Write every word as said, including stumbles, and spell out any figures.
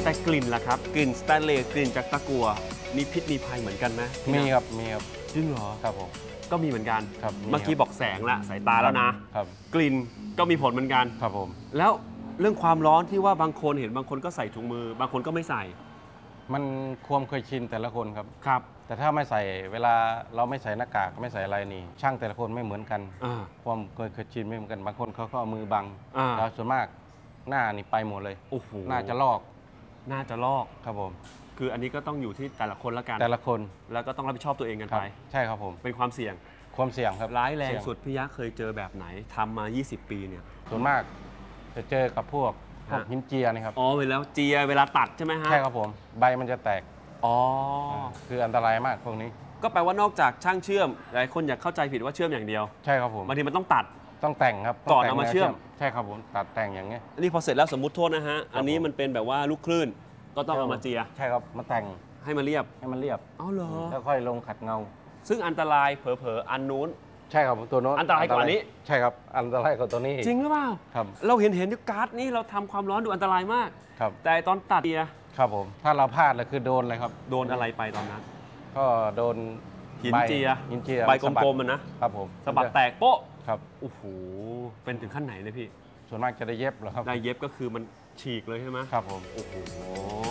แต่กลิ่นล่ะครับกลิ่นสแตนเลสกลิ่นจากตะกั่วมีพิษมีภัยเหมือนกันไหมมีครับมีครับจริงเหรอครับผมก็มีเหมือนกันครับเมื่อกี้บอกแสงละสายตาแล้วนะครับกลิ่นก็มีผลเหมือนกันครับผมแล้วเรื่องความร้อนที่ว่าบางคนเห็นบางคนก็ใส่ถุงมือบางคนก็ไม่ใส่มันความเคยชินแต่ละคนครับครับแต่ถ้าไม่ใส่เวลาเราไม่ใส่หน้ากากไม่ใส่อะไรนี่ ช่างแต่ละคนไม่เหมือนกันอ่าความเคยเคยชินไม่เหมือนกันบางคนเขาก็เอามือบังอ่าแล้วส่วนมากหน้านี่ไปหมดเลยโอ้โหหน้าจะลอกน่าจะลอกครับผมคืออันนี้ก็ต้องอยู่ที่แต่ละคนละกันแต่ละคนแล้วก็ต้องรับผิดชอบตัวเองกันครัไปบใช่ครับผมเป็นความเสี่ยงความเสี่ยงครับร้ายแรงเสี่ยสุดพี่ยักษ์เคยเจอแบบไหนทำมา ยี่สิบ ปีเนี่ยส่วนมากจะเจอกับพวกพวกฮะหินเจียนี่ครับอ๋อเวลาเจียเวลาตัดใช่ไหมฮะใช่ครับผมใบมันจะแตกอ๋อคืออันตรายมากพวกนี้ก็แปลว่านอกจากช่างเชื่อมหลายคนอยากเข้าใจผิดว่าเชื่อมอย่างเดียวใช่ครับผมบางทีมันต้องตัดต้องแต่งครับก่อนต้งแต่งเอามาเชื่อมใช่ครับผมตัดแต่งอย่างเงี้ยอันนี้พอเสร็จแล้วสมมุติโทษนะฮะ อันนี้มันเป็นแบบว่าลูกคลื่น ก็ต้องเอามาเจียใช่ครับมาแต่งให้มันเรียบให้มันเรียบอ๋อเหรอแล้วค่อยลงขัดเงาซึ่งอันตรายเผลอๆอันนู้นใช่ครับตัวโน้นอันตรายกว่านี้ใช่ครับอันตรายกว่าตัวนี้อีกจริงหรือเปล่าครับเราเห็นเห็นอยู่การ์ดนี่เราทำความร้อนดูอันตรายมากครับแต่ตอนตัดเจียครับผมถ้าเราพลาดเลยคือโดนเลยครับโดนอะไรไปตอนนั้นก็โดนหินใบเจียหินเจียใบกสะบัดลมๆมันนะครับผมสะบัดแตกโป๊ะครับโอ้โหเป็นถึงขั้นไหนเลยพี่ส่วนมากจะได้เย็บเหรอครับได้เย็บก็คือมันฉีกเลยใช่ไหมครับผมโอ้โห